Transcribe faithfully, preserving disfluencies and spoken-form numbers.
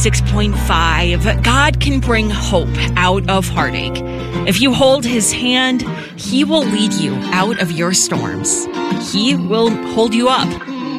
six point five. God can bring hope out of heartache. If you hold his hand, he will lead you out of your storms. He will hold you up.